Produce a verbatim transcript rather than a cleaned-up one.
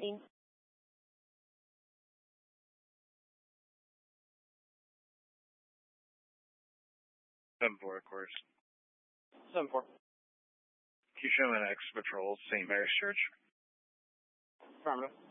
landing. seven four, of course. seven four. Keisha and X patrols Saint Mary's Church. Affirmative.